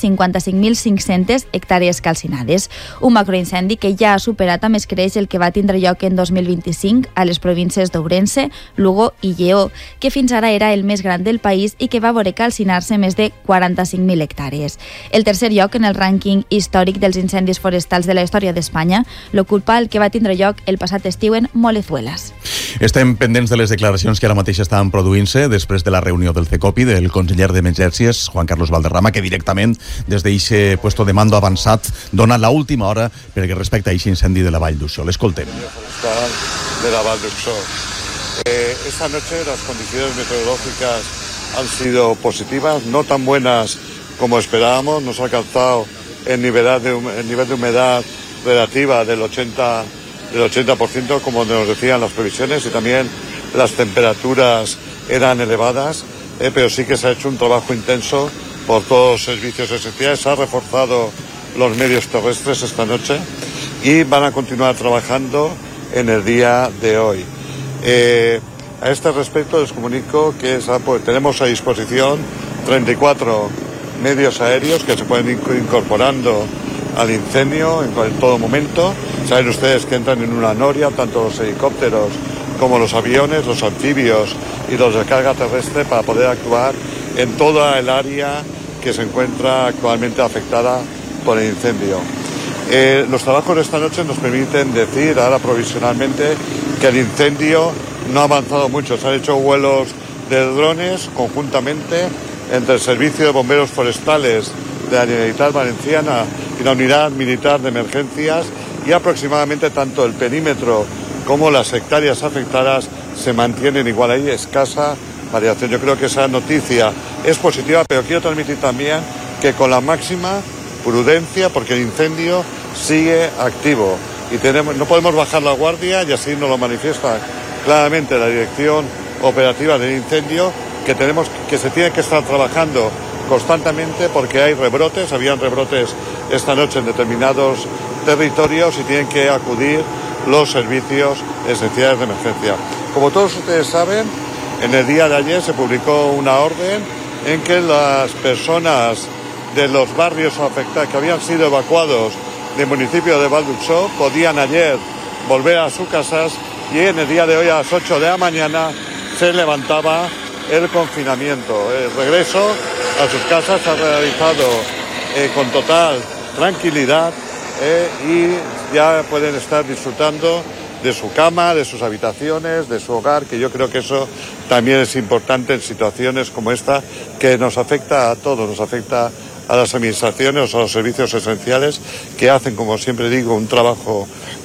55.500 hectàrees calcinades. Un macroincendi que ja ha superat amb escreix el que va tindre lloc en 2025 a les províncies d'Ourense, Lugo i Lleó, que fins ara era el més gran del país i que va veure calcinar-se més de 45.000 hectàrees. El tercer lloc en el rànquing històric dels incendis forestals de la història d'Espanya l'ocupa el que va tindre lloc el passat estiu en Molezuelas. Estem pendents de les declaracions que ara mateix estan produint-se després de la reunió del CECOPI, del conseller d'Emergències, Juan Carlos Valderrama, que directament des d'eixe puesto de mando avançat dona l'última hora perquè respecte a eixe incendi de la Vall d'Uixó. L'escoltem. De la Vall d'Uixó. Esta noche las condiciones meteorológicas han sido positivas, no tan buenas como esperábamos. Nos ha alcanzado el nivel de humedad relativa del 80%, como nos decían las previsiones, y también las temperaturas eran elevadas, pero sí que se ha hecho un trabajo intenso por todos los servicios esenciales. Se han reforzado los medios terrestres esta noche y van a continuar trabajando en el día de hoy. A este respecto les comunico que tenemos a disposición 34 medios aéreos que se pueden ir incorporando al incendio en todo momento. Saben ustedes que entran en una noria tanto los helicópteros como los aviones, los anfibios y los de carga terrestre para poder actuar en toda el área que se encuentra actualmente afectada por el incendio. Los trabajos de esta noche nos permiten decir ahora provisionalmente que el incendio no ha avanzado mucho. Se han hecho vuelos de drones conjuntamente entre el Servicio de Bomberos Forestales de la Generalitat Valenciana y la Unidad Militar de Emergencias, y aproximadamente tanto el perímetro como las hectáreas afectadas se mantienen igual. Hay escasa variación. Yo creo que esa noticia es positiva, pero quiero transmitir también que con la máxima prudencia, porque el incendio sigue activo y no podemos bajar la guardia, y así nos lo manifiesta claramente la Dirección Operativa del Incendio, que se tiene que estar trabajando constantemente porque hay rebrotes. Habían rebrotes esta noche en determinados territorios y tienen que acudir los servicios esenciales de emergencia. Como todos ustedes saben, en el día de ayer se publicó una orden en que las personas de los barrios afectados que habían sido evacuados del municipio de Vall d'Uixó podían ayer volver a sus casas, y en el día de hoy a las 8 de la mañana se levantaba el confinamiento. El regreso a sus casas se ha realizado con total tranquilidad y ya pueden estar disfrutando de su cama, de sus habitaciones, de su hogar, que yo creo que eso también es importante en situaciones como esta, que nos afecta a todos, nos afecta a las administraciones, a los servicios esenciales, que hacen, como siempre digo, un trabajo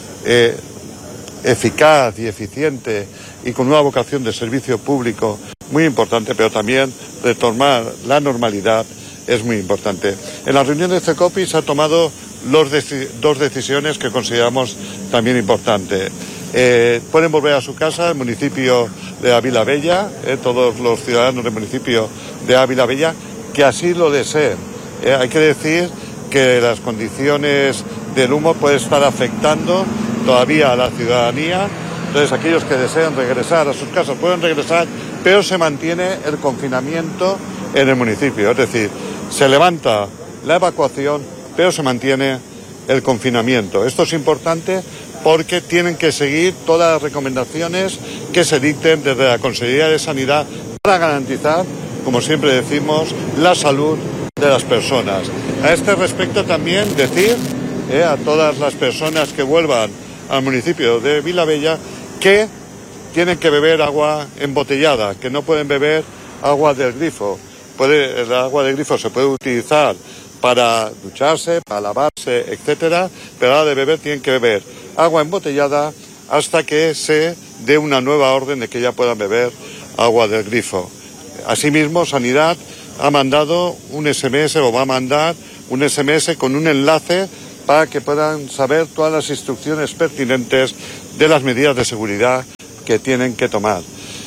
eficaz y eficiente y con una vocación de servicio público muy importante, pero también retomar la normalidad es muy importante. En la reunión de CECOPI se han tomado dos decisiones que consideramos también importantes. Pueden volver a su casa el municipio de Ávila Bella, todos los ciudadanos del municipio de Ávila Bella que así lo deseen. Hay que decir que las condiciones del humo pueden estar afectando todavía a la ciudadanía. Entonces, aquellos que desean regresar a sus casas pueden regresar, pero se mantiene el confinamiento en el municipio. Es decir, se levanta la evacuación, pero se mantiene el confinamiento. Esto es importante porque tienen que seguir todas las recomendaciones que se dicten desde la Consejería de Sanidad para garantizar, como siempre decimos, la salud de las personas. A este respecto también decir a todas las personas que vuelvan al municipio de Vilabella que tienen que beber agua embotellada, que no pueden beber agua del grifo. El agua del grifo se puede utilizar para ducharse, para lavarse, etcétera, pero a la de beber tienen que beber agua embotellada hasta que se dé una nueva orden de que ya puedan beber agua del grifo. Asimismo, Sanidad ha mandado un SMS o va a mandar un SMS con un enlace para que puedan saber todas las instrucciones pertinentes de las medidas de seguridad que tienen que tomar.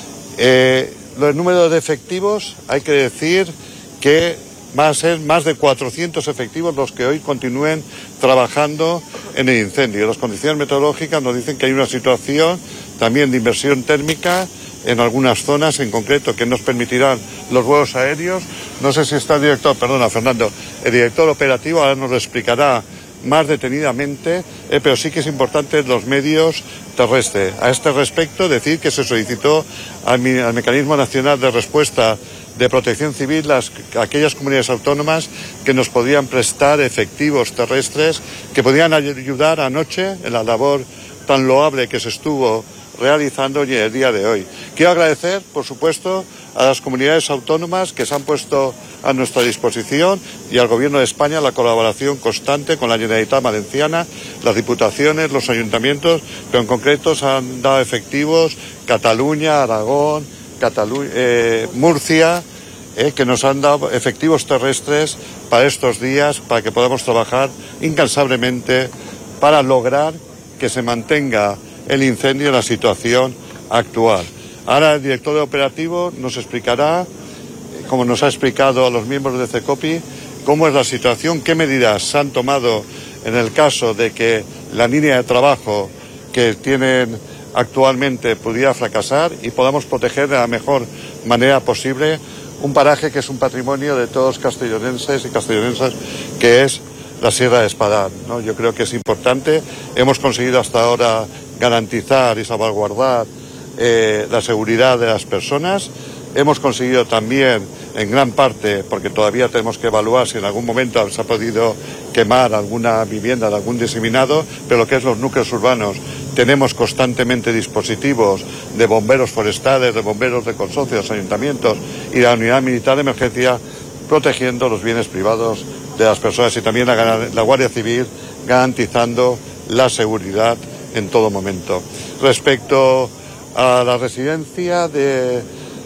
Los números de efectivos, hay que decir que va a ser más de 400 efectivos los que hoy continúen trabajando en el incendio. Las condiciones meteorológicas nos dicen que hay una situación también de inversión térmica en algunas zonas en concreto que nos permitirán los vuelos aéreos. No sé si está el director, perdona Fernando, el director operativo ahora nos lo explicará más detenidamente, pero sí que es importante los medios terrestres. A este respecto, decir que se solicitó al Mecanismo Nacional de Respuesta de Protección Civil aquellas comunidades autónomas que nos podían prestar efectivos terrestres que podían ayudar anoche en la labor tan loable que se estuvo realizando y el día de hoy. Quiero agradecer, por supuesto, a las comunidades autónomas que se han puesto a nuestra disposición y al Gobierno de España la colaboración constante con la Generalitat Valenciana, las diputaciones, los ayuntamientos, pero en concreto se han dado efectivos Cataluña, Aragón, Murcia, que nos han dado efectivos terrestres para estos días, para que podamos trabajar incansablemente para lograr que se mantenga el incendio en la situación actual. Ahora el director operativo nos explicará, como nos ha explicado a los miembros de CECOPI, cómo es la situación, qué medidas se han tomado en el caso de que la línea de trabajo que tienen actualmente pudiera fracasar y podamos proteger de la mejor manera posible un paraje que es un patrimonio de todos castellonenses y castellonensas, que es la Sierra de Espadán, ¿no? Yo creo que es importante. Hemos conseguido hasta ahora garantizar y salvaguardar la seguridad de las personas. Hemos conseguido también, en gran parte, porque todavía tenemos que evaluar si en algún momento se ha podido quemar alguna vivienda de algún diseminado, pero lo que es los núcleos urbanos, tenemos constantemente dispositivos de bomberos forestales, de bomberos de consorcios, ayuntamientos y la unidad militar de emergencia protegiendo los bienes privados de las personas y también la Guardia Civil garantizando la seguridad en todo momento. Respecto a la residencia de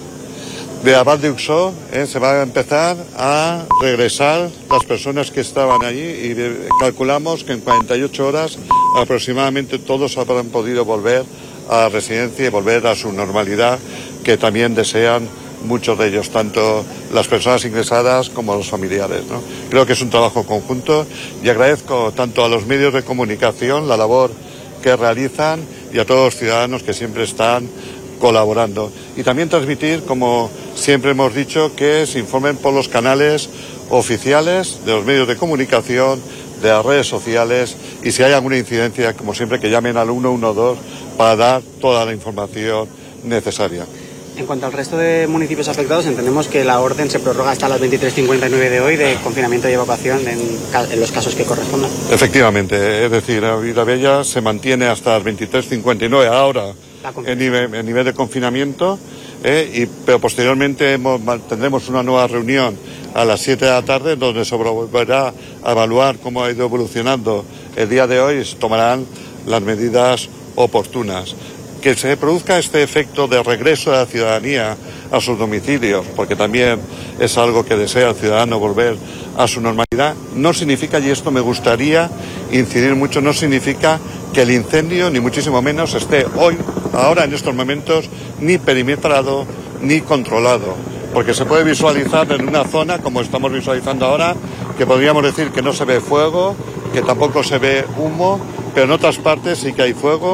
Abad de Uxó, se va a empezar a regresar las personas que estaban allí y calculamos que en 48 horas aproximadamente todos habrán podido volver a la residencia y volver a su normalidad, que también desean muchos de ellos, tanto las personas ingresadas como los familiares, ¿no? Creo que es un trabajo conjunto y agradezco tanto a los medios de comunicación la labor que realizan y a todos los ciudadanos que siempre están colaborando. Y también transmitir, como siempre hemos dicho, que se informen por los canales oficiales de los medios de comunicación, de las redes sociales, y si hay alguna incidencia, como siempre, que llamen al 112 para dar toda la información necesaria. En cuanto al resto de municipios afectados, entendemos que la orden se prorroga hasta las 23:59 de hoy de confinamiento y evacuación en los casos que correspondan. Efectivamente, es decir, Vilabella se mantiene hasta las 23:59 ahora en nivel de confinamiento, pero posteriormente tendremos una nueva reunión a las 7 de la tarde donde se volverá a evaluar cómo ha ido evolucionando el día de hoy y se tomarán las medidas oportunas. Que se produzca este efecto de regreso de la ciudadanía a sus domicilios, porque también es algo que desea el ciudadano volver a su normalidad, no significa, y esto me gustaría incidir mucho, no significa que el incendio, ni muchísimo menos, esté hoy, ahora en estos momentos, ni perimetrado ni controlado, porque se puede visualizar en una zona, como estamos visualizando ahora, que podríamos decir que no se ve fuego, que tampoco se ve humo, pero en otras partes sí que hay fuego,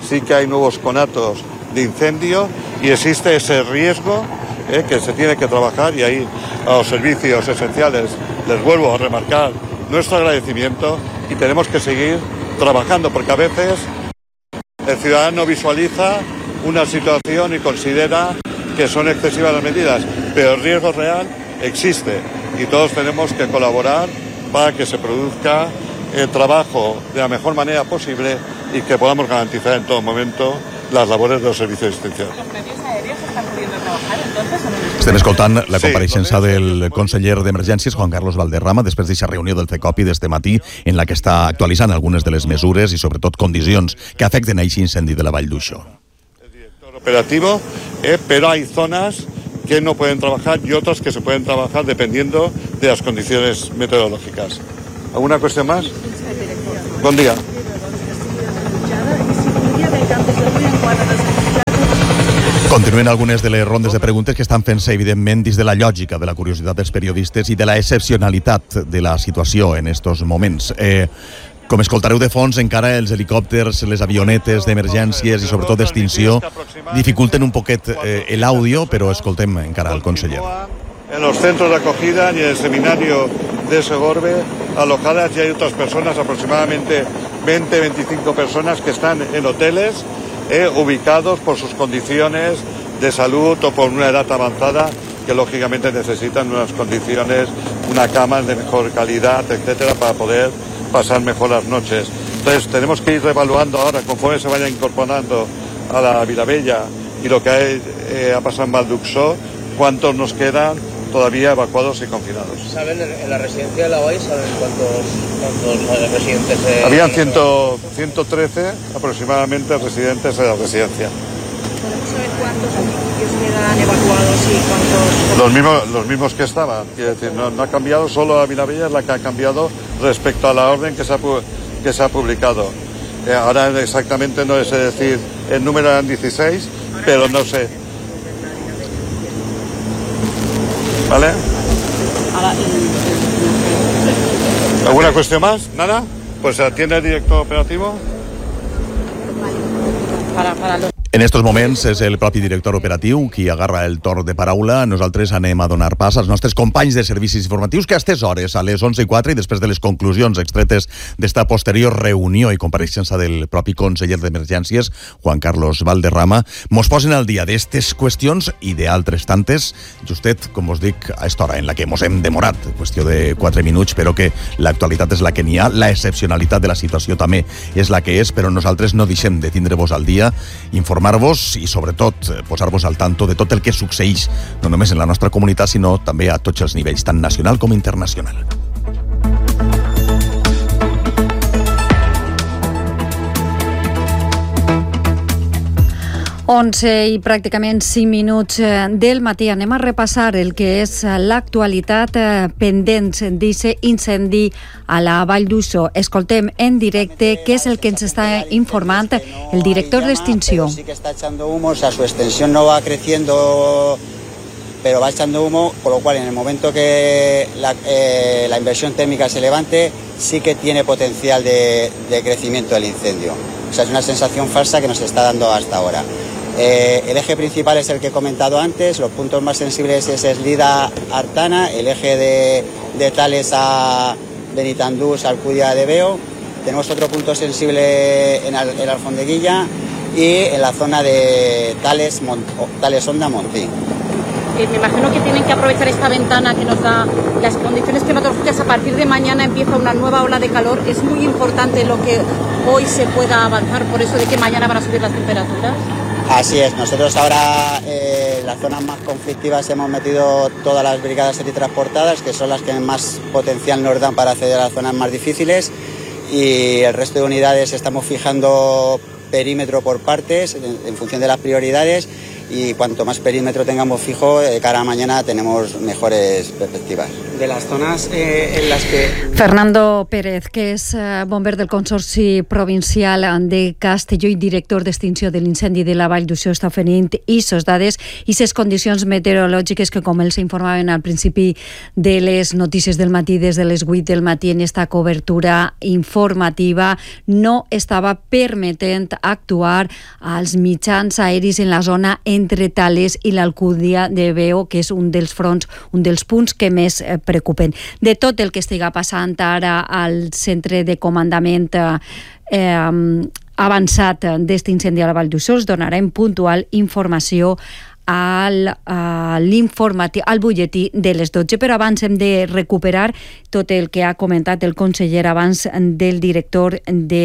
sí que hay nuevos conatos de incendio y existe ese riesgo que se tiene que trabajar, y ahí a los servicios esenciales les vuelvo a remarcar nuestro agradecimiento, y tenemos que seguir trabajando porque a veces el ciudadano visualiza una situación y considera que son excesivas las medidas, pero el riesgo real existe y todos tenemos que colaborar para que se produzca el trabajo de la mejor manera posible y que podamos garantizar en todo momento las labores de los servicios de extinción. ¿Los medios aéreos están pudiendo trabajar entonces o no? Estem escoltant la compareixença del conseller d'Emergències, Juan Carlos Valderrama, després d'aquesta reunió del CECOPI d'este matí, en la que està actualitzant algunes de les mesures i sobretot condicions que afecten a aquest incendi de la Vall d'Uixó. Operativo, pero hay zonas que no pueden trabajar y otras que se pueden trabajar dependiendo de las condiciones meteorológicas. ¿Alguna cuestión más? Buen día. Continuen algunes de les rondes de preguntes que estan fent-se, evidentment, dins de la lògica de la curiositat dels periodistes i de la excepcionalitat de la situació en estos moments. Com escoltareu de fons, encara els helicòpters, les avionetes d'emergències i sobretot d'extinció dificulten un poquet l'àudio, però escoltem encara el conseller. En los centros de acogida y en el seminario de Segorbe alojadas, y hay otras personas, aproximadamente 20-25 personas que están en hoteles ubicados por sus condiciones de salud o por una edad avanzada que lógicamente necesitan unas condiciones, una cama de mejor calidad, etcétera, para poder pasar mejor las noches. Entonces tenemos que ir reevaluando ahora, conforme se vaya incorporando a la Vilavella y lo que ha pasado en Vall d'Uixó, cuántos nos quedan todavía evacuados y confinados. ¿Saben en la residencia de la OAI, saben cuántos residentes? Habían 113 aproximadamente residentes de la residencia. ¿Podemos saber cuántos municipios quedan evacuados y cuántos? Los mismos que estaban, quiero decir, no ha cambiado, solo la Vilavella es la que ha cambiado respecto a la orden que se ha publicado. Ahora exactamente no sé decir, el número eran 16, pero no sé. ¿Vale? ¿Alguna cuestión más? ¿Nada? Pues se atiende el director operativo. Para los... En estos moments és el propi director operatiu qui agarra el torn de paraula. Nosaltres anem a donar pas als nostres companys de servicis informatius que a aquestes hores, a les 11:04, i després de les conclusions extretes d'esta posterior reunió i compareixença del propi conseller d'Emergències, Juan Carlos Valderrama, mos posen al dia d'estes qüestions i d'altres tantes, justet, com us dic, a esta hora en la que mos hem demorat, qüestió de 4 minuts, però que l'actualitat és la que n'hi ha, la excepcionalitat de la situació també és la que és, però nosaltres no deixem de tindre-vos al dia, informar-vos i sobretot posar-vos al tanto de tot el que succeeix, no només en la nostra comunitat, sinó també a tots els nivells, tant nacional com internacional. I pràcticament 5 minuts del matí. Anem a repassar el que és l'actualitat pendent d'aquest incendi a la Vall d'Uixó. Escoltem en directe què és el que ens està informant el director d'Extinció. Sí que está echando humo, o sea, su extensión no va creciendo, pero va echando humo, con lo cual en el momento que la inversión térmica se levante, sí que tiene potencial de crecimiento del incendio. O sea, es una sensación falsa que nos está dando hasta ahora. El eje principal es el que he comentado antes, los puntos más sensibles es Eslida-Artana, el eje de Tales a Benitandús, Alcudia de Veo. Tenemos otro punto sensible en Alfondeguilla y en la zona de Tales-Honda-Montín. Me imagino que tienen que aprovechar esta ventana que nos da las condiciones climatológicas. A partir de mañana empieza una nueva ola de calor. Es muy importante lo que hoy se pueda avanzar, por eso de que mañana van a subir las temperaturas. Así es, nosotros ahora en las zonas más conflictivas hemos metido todas las brigadas teletransportadas, que son las que más potencial nos dan para acceder a las zonas más difíciles, y el resto de unidades estamos fijando perímetro por partes en función de las prioridades, y cuanto más perímetro tengamos fijo, de cara a mañana tenemos mejores perspectivas. de las zonas en las que... Fernando Pérez, que és bomber del Consorci Provincial de Castelló i director d'extinció de l'incendi de la Vall d'Uixó, està oferint aquestes dades i les condicions meteorològiques que, com els informaven al principi de les notícies del matí, des de les 8 del matí en esta cobertura informativa, no estava permetent actuar als mitjans aeris en la zona entre Tales i l'Alcúdia de Veo, que és un dels fronts, un dels punts que més preocupen. De tot el que estiga passant ara al centre de comandament avançat d'este incendi a la Vall d'Uixó, us donarem puntual informació al butlletí de les 12, però abans hem de recuperar tot el que ha comentat el conseller abans del director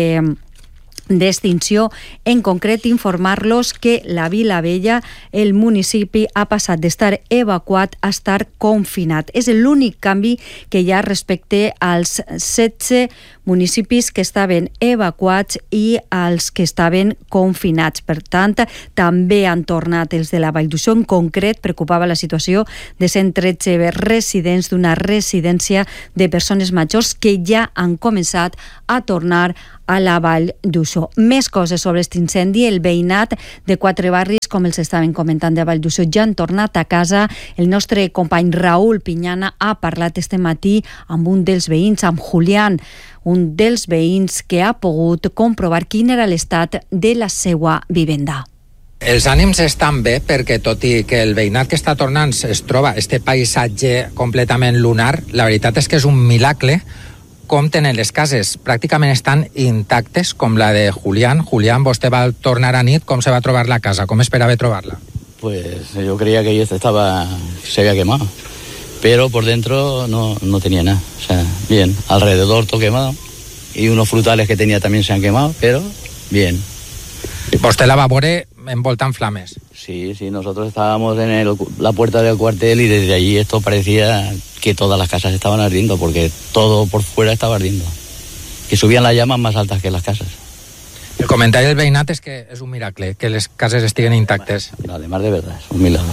d'extinció, en concret informar-los que la Vila Vella, el municipi, ha passat d'estar evacuat a estar confinat. És l'únic canvi que hi ha respecte als 16 municipis que estaven evacuats i als que estaven confinats. Per tant, també han tornat els de la Vall d'Uixó. En concret, preocupava la situació de 113 residents d'una residència de persones majors que ja han començat a tornar a la Vall d'Uixó. Més coses sobre aquest incendi. El veïnat de 4 barris, com els estaven comentant, de Vall d'Uixó, ja han tornat a casa. El nostre company Raúl Piñana ha parlat este matí amb un dels veïns, amb Julián, un dels veïns que ha pogut comprovar quin era l'estat de la seva vivenda. Els ànims estan bé perquè, tot i que el veïnat que està tornant es troba este paisatge completament lunar, la veritat és que és un miracle com tenen les cases. Pràcticament estan intactes, com la de Julián. Julián, vostè va tornar a nit, com se va trobar la casa? Com esperava trobar-la? Pues yo creía que se había quemado, pero por dentro no tenía nada. O sea, bien, alrededor todo quemado y unos frutales que tenía también se han quemado, pero bien. ¿Vostè la va veure envoltant flames? Sí, nosotros estábamos en la puerta del cuartel y desde allí esto parecía que todas las casas estaban ardiendo, porque todo por fuera estaba ardiendo, que subían las llamas más altas que las casas. El comentari del veïnat és que és un miracle que les cases estiguen intactes. Además de verdad, es un milagro.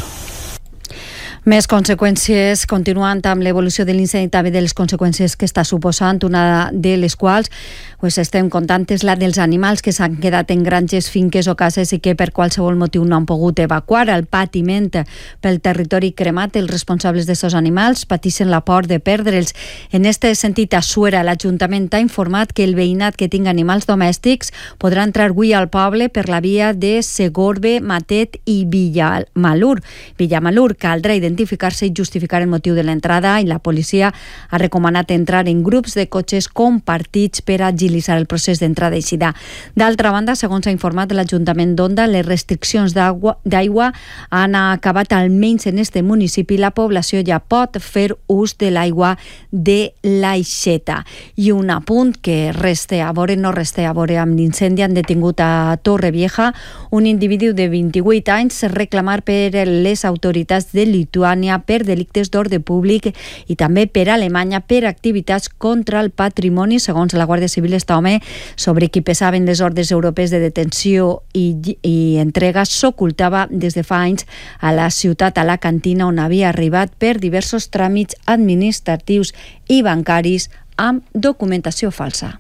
Més conseqüències, continuant amb l'evolució de l'incendi, també de les conseqüències que està suposant, una de les quals estem contant és la dels animals que s'han quedat en granges, finques o cases i que per qualsevol motiu no han pogut evacuar. El patiment pel territori cremat, els responsables d'aquests animals pateixen la por de perdre'ls. En aquest sentit, a Suera, l'Ajuntament ha informat que el veïnat que tingui animals domèstics podrà entrar avui al poble per la via de Segorbe, Matet i Villamalur. Caldrà identificar-se i justificar el motiu de l'entrada i la policia ha recomanat entrar en grups de cotxes compartits per agilitzar el procés d'entrada i eixida. D'altra banda, segons ha informat l'Ajuntament d'Onda, les restriccions d'aigua han acabat almenys en este municipi. La població ja pot fer ús de l'aigua de l'Aixeta. I un apunt que no resta a veure amb l'incendi. Han detingut a Torrevieja un individu de 28 anys reclamar per les autoritats de Lituània per delictes d'ordre públic i també per Alemanya per activitats contra el patrimoni. Segons la Guàrdia Civil, aquest home, sobre qui pesaven les ordres europees de detenció i entrega, s'ocultava des de fa anys a la ciutat alacantina, on havia arribat per diversos tràmits administratius i bancaris amb documentació falsa.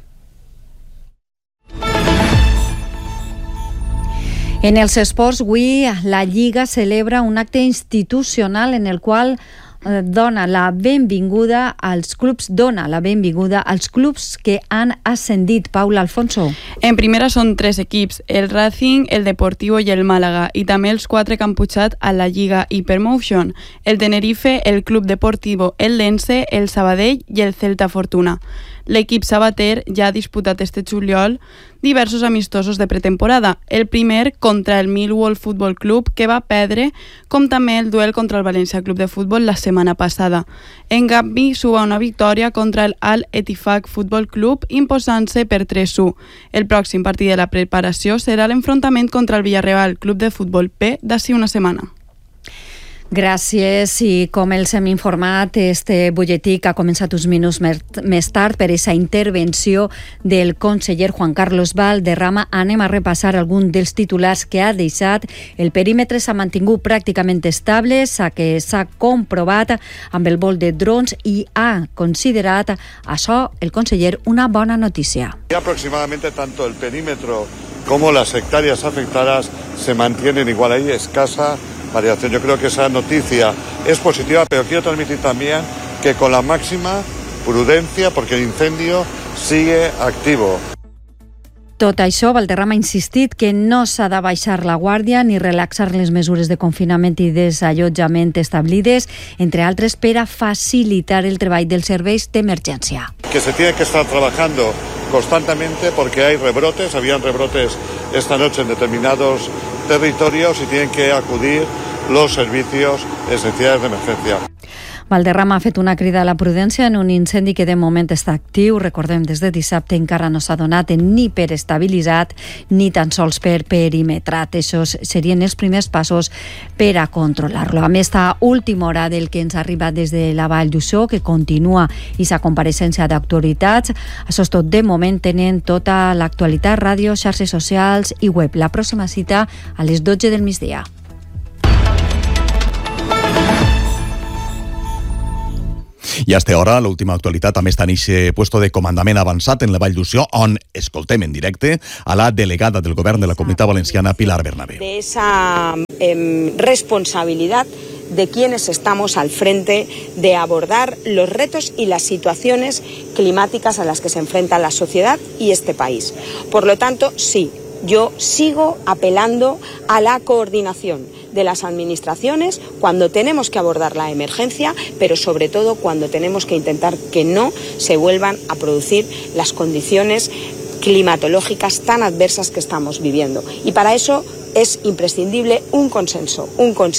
En els esports, avui la Lliga celebra un acte institucional en el qual dona la benvinguda als clubs que han ascendit. Paula Alfonso. En primera són 3 equips, el Racing, el Deportivo i el Màlaga, i també els 4 que han pujat a la Lliga Hypermotion, el Tenerife, el Club Deportivo, el Lense, el Sabadell i el Celta Fortuna. L'equip sabater ja ha disputat este juliol diversos amistosos de pretemporada. El primer contra el Millwall Futbol Club, que va perdre, com també el duel contra el València Club de Futbol la setmana passada. En canvi, suba una victòria contra el Al Ettifaq Futbol Club, imposant-se per 3-1. El pròxim partit de la preparació serà l'enfrontament contra el Villarreal Club de Futbol P d'ací una setmana. Gràcies. I com els hem informat, este butlletí que ha començat uns minuts més tard per aquesta intervenció del conseller Juan Carlos Valderrama, anem a repassar algun dels titulars que ha deixat. El perímetre s'ha mantingut pràcticament estable, que s'ha comprovat amb el vol de drons i ha considerat això el conseller una bona notícia. Aproximadamente tanto el perímetro como las hectáreas afectadas se mantienen igual, ahí escasa variación. Yo creo que esa noticia es positiva, pero quiero transmitir también que con la máxima prudencia, porque el incendio sigue activo. Tot això, Valderrama ha insistit que no s'ha de baixar la guàrdia ni relaxar les mesures de confinament i desallotjament establides, entre altres per a facilitar el treball dels serveis d'emergència. Que se tiene que estar trabajando constantemente porque hay rebrotes, habían rebrotes esta noche en determinados territorios y tienen que acudir los servicios esenciales de emergencia. Valderrama ha fet una crida a la prudència en un incendi que de moment està actiu. Recordem, des de dissabte encara no s'ha donat ni per estabilitzat ni tan sols per perimetrat. Això serien els primers passos per a controlar-lo. Amb esta última hora del que ens ha arribat des de la Vall d'Uixó, que continua aquesta compareixença d'autoritats. Això és tot de moment. Tenen tota l'actualitat, ràdio, xarxes socials i web. La pròxima cita a les 12 del migdia. I a esta hora, l'última actualitat també està en aquest puesto de comandament avançat en la Vall d'Uixó, on escoltem en directe a la delegada del Govern de la Comunitat Valenciana, Pilar Bernabé. De esa responsabilidad de quienes estamos al frente de abordar los retos y las situaciones climáticas a las que se enfrenta la sociedad y este país. Por lo tanto, sí, yo sigo apelando a la coordinación de las administraciones cuando tenemos que abordar la emergencia, pero sobre todo cuando tenemos que intentar que no se vuelvan a producir las condiciones climatológicas tan adversas que estamos viviendo. Y para eso es imprescindible un consenso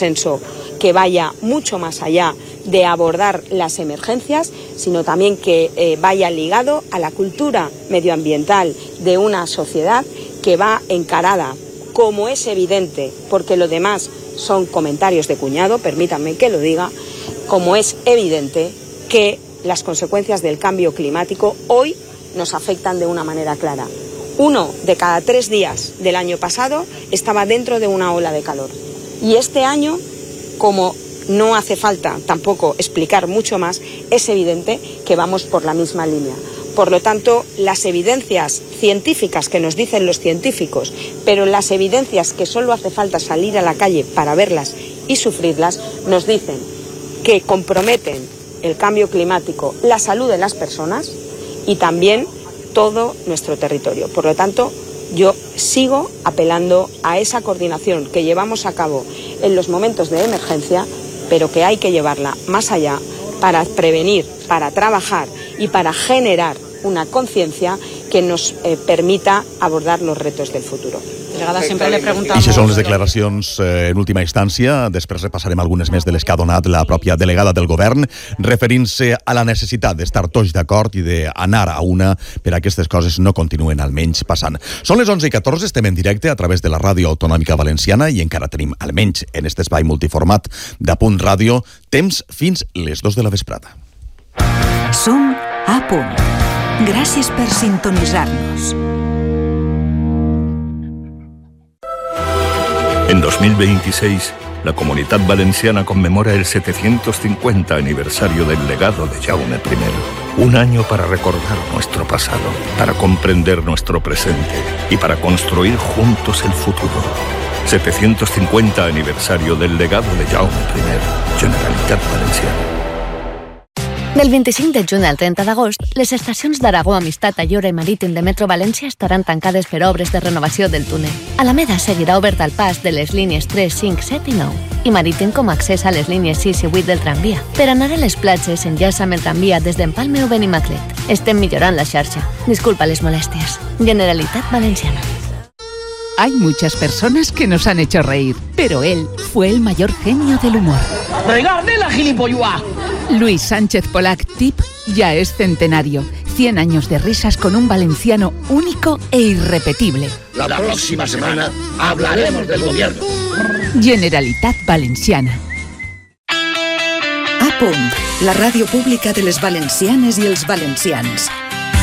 que vaya mucho más allá de abordar las emergencias, sino también que vaya ligado a la cultura medioambiental de una sociedad que va encarada, como es evidente, porque lo demás son comentarios de cuñado, permítanme que lo diga, como es evidente que las consecuencias del cambio climático hoy nos afectan de una manera clara. 1 de cada 3 días del año pasado estaba dentro de una ola de calor. Y este año, como no hace falta tampoco explicar mucho más, es evidente que vamos por la misma línea. Por lo tanto, las evidencias científicas que nos dicen los científicos, pero las evidencias que solo hace falta salir a la calle para verlas y sufrirlas, nos dicen que comprometen el cambio climático, la salud de las personas y también todo nuestro territorio. Por lo tanto, yo sigo apelando a esa coordinación que llevamos a cabo en los momentos de emergencia, pero que hay que llevarla más allá para prevenir, para trabajar y para generar una conciencia que nos permita abordar los retos del futuro. Delegada, sempre le preguntamos... Ixes són les declaracions en última instància. Després repassarem algunes més de les que ha donat la pròpia delegada del govern, referint-se a la necessitat d'estar tots d'acord i d'anar a una per a aquestes coses no continuen almenys passant. Són les 11:14, estem en directe a través de la Ràdio Autonòmica Valenciana i encara tenim, almenys en este espai multiformat d'Apunt Ràdio, temps fins les 2 de la vesprada. Som a punt. Gràcies per sintonitzar-nos. En 2026, la Comunitat Valenciana conmemora el 750 aniversario del legado de Jaume I. Un año para recordar nuestro pasado, para comprender nuestro presente y para construir juntos el futuro. 750 aniversario del legado de Jaume I. Generalitat Valenciana. Del 25 de juny al 30 d'agost, les estacions d'Aragó, Amistat, Ayora i Marítim de Metro València estaran tancades per obres de renovació del túnel. Alameda seguirà obert al pas de les línies 3, 5, 7 i 9 i Marítim com a accés a les línies 6 i 8 del tramvia. Per anar a les platges s'enllaça amb el tramvia des d'Empalme o Benimaclet. Estem millorant la xarxa. Disculpa les molèsties. Generalitat Valenciana. Hay muchas personas que nos han hecho reír, pero él fue el mayor genio del humor. ¡Regarde la gilipollua! Luis Sánchez Polac Tip ya es centenario. 100 años de risas con un valenciano único e irrepetible. La próxima semana hablaremos del gobierno. Generalitat Valenciana. Punt, la ràdio pública de les valencianes i els valencians.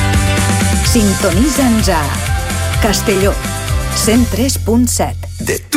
Sintonitza'ns a Castelló 103.7.